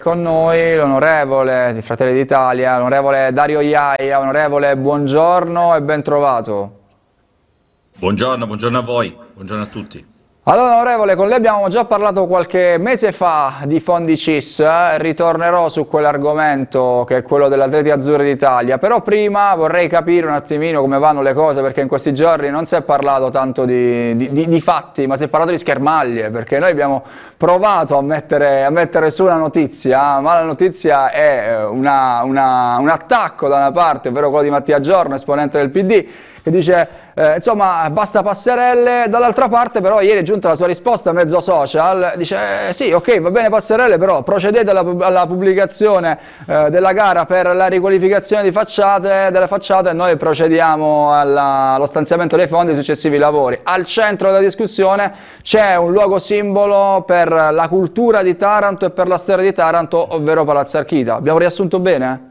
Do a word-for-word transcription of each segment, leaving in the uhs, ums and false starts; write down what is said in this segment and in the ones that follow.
Con noi l'onorevole di Fratelli d'Italia, l'onorevole Dario Iaia. Onorevole, buongiorno e ben trovato. Buongiorno, buongiorno a voi, buongiorno a tutti. Allora, onorevole, con lei abbiamo già parlato qualche mese fa di fondi C I S, eh? Ritornerò su quell'argomento che è quello dell'Atleti Azzurri d'Italia, però prima vorrei capire un attimino come vanno le cose, perché in questi giorni non si è parlato tanto di, di, di, di fatti, ma si è parlato di schermaglie, perché noi abbiamo provato a mettere, a mettere su una notizia, ma la notizia è una, una, un attacco da una parte, ovvero quello di Mattia Giorno, esponente del P D, che dice eh, insomma basta passerelle. Dall'altra parte però ieri è giunta la sua risposta mezzo social, dice eh, sì, ok, va bene passerelle, però procedete alla, alla pubblicazione eh, della gara per la riqualificazione di facciate, delle facciate, e noi procediamo alla, allo stanziamento dei fondi ai successivi lavori. Al centro della discussione c'è un luogo simbolo per la cultura di Taranto e per la storia di Taranto, ovvero Palazzo Archita. Abbiamo riassunto bene?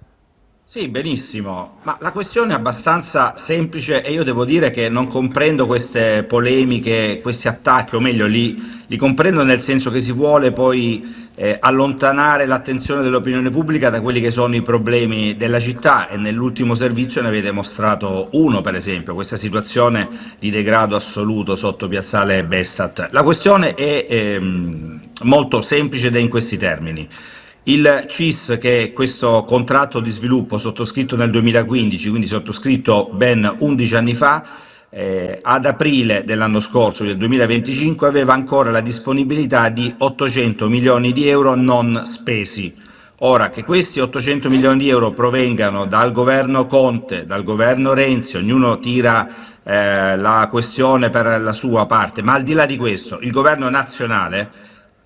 Sì, benissimo, ma la questione è abbastanza semplice e io devo dire che non comprendo queste polemiche, questi attacchi, o meglio li, li comprendo nel senso che si vuole poi eh, allontanare l'attenzione dell'opinione pubblica da quelli che sono i problemi della città, e nell'ultimo servizio ne avete mostrato uno, per esempio, questa situazione di degrado assoluto sotto Piazzale Bestat. La questione è ehm, molto semplice ed è in questi termini. Il C I S, che è questo contratto di sviluppo sottoscritto nel duemilaquindici, quindi sottoscritto ben undici anni fa, eh, ad aprile dell'anno scorso, del duemilaventicinque, aveva ancora la disponibilità di ottocento milioni di euro non spesi. Ora, che questi ottocento milioni di euro provengano dal governo Conte, dal governo Renzi, ognuno tira eh, la questione per la sua parte, ma al di là di questo, il governo nazionale,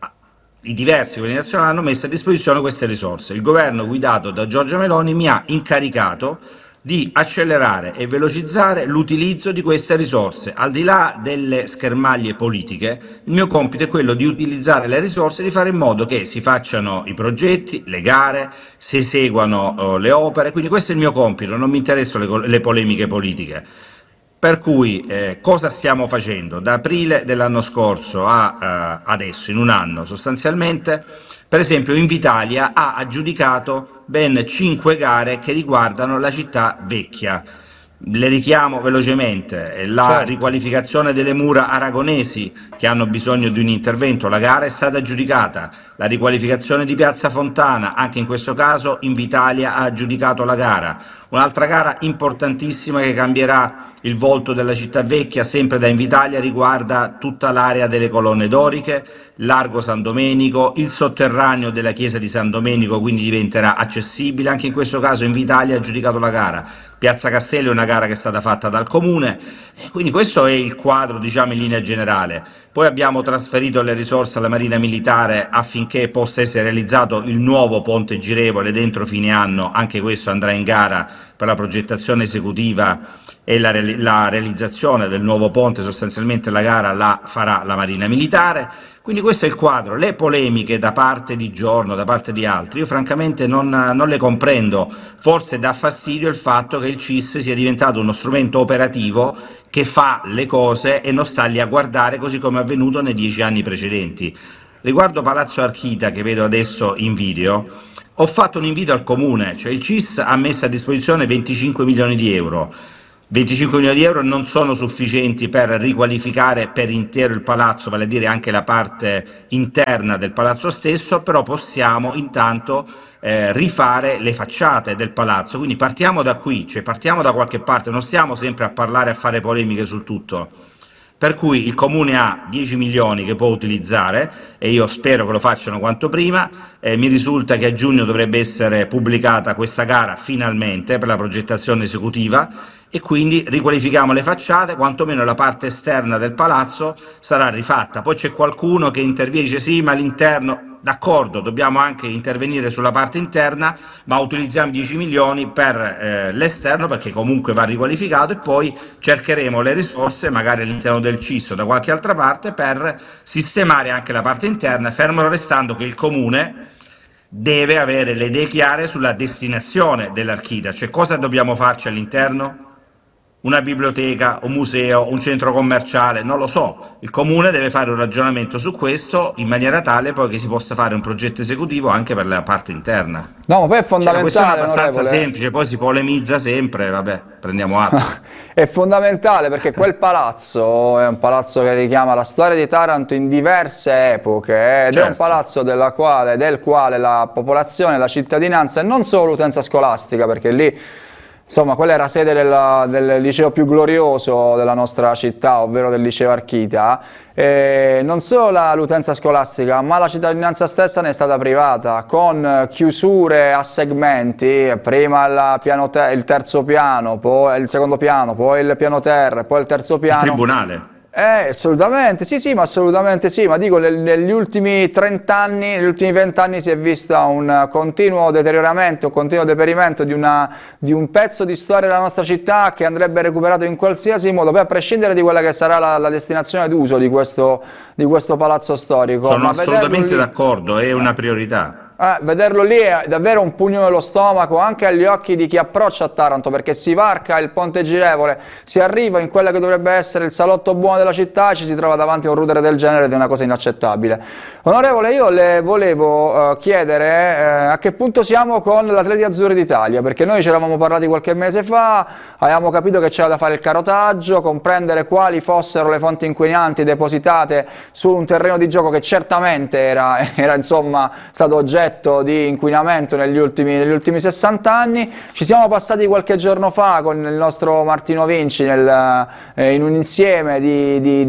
i diversi governi nazionali hanno messo a disposizione queste risorse. Il governo guidato da Giorgia Meloni mi ha incaricato di accelerare e velocizzare l'utilizzo di queste risorse. Al di là delle schermaglie politiche, il mio compito è quello di utilizzare le risorse e di fare in modo che si facciano i progetti, le gare, si eseguano uh, le opere, quindi questo è il mio compito, non mi interessano le, le polemiche politiche. Per cui eh, cosa stiamo facendo? Da aprile dell'anno scorso a eh, adesso, in un anno sostanzialmente, per esempio Invitalia ha aggiudicato ben cinque gare che riguardano la città vecchia. Le richiamo velocemente: la Certo. riqualificazione delle mura aragonesi che hanno bisogno di un intervento, la gara è stata aggiudicata; la riqualificazione di Piazza Fontana, anche in questo caso Invitalia ha aggiudicato la gara. Un'altra gara importantissima che cambierà il volto della città vecchia, sempre da Invitalia, riguarda tutta l'area delle colonne doriche, Largo San Domenico, il sotterraneo della chiesa di San Domenico, quindi diventerà accessibile. Anche in questo caso Invitalia ha aggiudicato la gara. Piazza Castello è una gara che è stata fatta dal Comune, e quindi questo è il quadro, diciamo, in linea generale. Poi abbiamo trasferito le risorse alla Marina Militare affinché possa essere realizzato il nuovo ponte girevole dentro fine anno, anche questo andrà in gara per la progettazione esecutiva e la, re la realizzazione del nuovo ponte. Sostanzialmente la gara la farà la Marina Militare. Quindi questo è il quadro. Le polemiche da parte di Giorno, da parte di altri, io francamente non, non le comprendo. Forse dà fastidio il fatto che il C I S sia diventato uno strumento operativo che fa le cose e non sta lì a guardare, così come è avvenuto nei dieci anni precedenti. Riguardo Palazzo Archita, che vedo adesso in video, ho fatto un invito al Comune, cioè il C I S ha messo a disposizione venticinque milioni di euro. venticinque milioni di euro non sono sufficienti per riqualificare per intero il palazzo, vale a dire anche la parte interna del palazzo stesso, però possiamo intanto eh, rifare le facciate del palazzo. Quindi partiamo da qui, cioè partiamo da qualche parte, non stiamo sempre a parlare e a fare polemiche sul tutto. Per cui il Comune ha dieci milioni che può utilizzare, e io spero che lo facciano quanto prima. Eh, mi risulta che a giugno dovrebbe essere pubblicata questa gara finalmente per la progettazione esecutiva, e quindi riqualifichiamo le facciate, quantomeno la parte esterna del palazzo sarà rifatta. Poi c'è qualcuno che interviene e dice sì, ma l'interno, d'accordo, dobbiamo anche intervenire sulla parte interna, ma utilizziamo dieci milioni per eh, l'esterno, perché comunque va riqualificato, e poi cercheremo le risorse magari all'interno del C I S o da qualche altra parte per sistemare anche la parte interna, fermo restando che il Comune deve avere le idee chiare sulla destinazione dell'Archita, cioè cosa dobbiamo farci all'interno. una biblioteca, un museo, un centro commerciale, non lo so. Il comune deve fare un ragionamento su questo in maniera tale poi che si possa fare un progetto esecutivo anche per la parte interna. No, ma poi è Cioè, la questione è fondamentale, abbastanza onorevole. semplice, poi si polemizza sempre, vabbè, prendiamo atto. È fondamentale perché quel palazzo è un palazzo che richiama la storia di Taranto in diverse epoche eh, ed è un Certo. palazzo della quale, del quale la popolazione, la cittadinanza e non solo l'utenza scolastica, perché lì insomma quella era sede della- del liceo più glorioso della nostra città, ovvero del liceo Archita, e non solo la- l'utenza scolastica ma la cittadinanza stessa ne è stata privata con chiusure a segmenti, prima il, piano te- il terzo piano, poi il secondo piano, poi il piano terra, poi il terzo Il piano. tribunale. Eh, assolutamente, sì, sì, ma assolutamente sì, ma dico, nel- negli ultimi trenta anni, negli ultimi venti anni si è visto un continuo deterioramento, un continuo deperimento di, una, di un pezzo di storia della nostra città che andrebbe recuperato in qualsiasi modo, poi a prescindere di quella che sarà la, la destinazione d'uso di questo, di questo palazzo storico. Sono ma vederlo assolutamente lì- d'accordo, è una priorità. eh, vederlo lì è davvero un pugno nello stomaco anche agli occhi di chi approccia a Taranto, perché si varca il ponte girevole, si arriva in quello che dovrebbe essere il salotto buono della città e ci si trova davanti a un rudere del genere ed è una cosa inaccettabile. Onorevole, io le volevo eh, chiedere eh, a che punto siamo con l'Atleti Azzurri d'Italia, perché noi ci eravamo parlati qualche mese fa, avevamo capito che c'era da fare il carotaggio, comprendere quali fossero le fonti inquinanti depositate su un terreno di gioco che certamente era, era insomma stato oggetto di inquinamento negli ultimi, negli ultimi sessanta anni. Ci siamo passati qualche giorno fa con il nostro Martino Vinci nel, eh, in un insieme di, di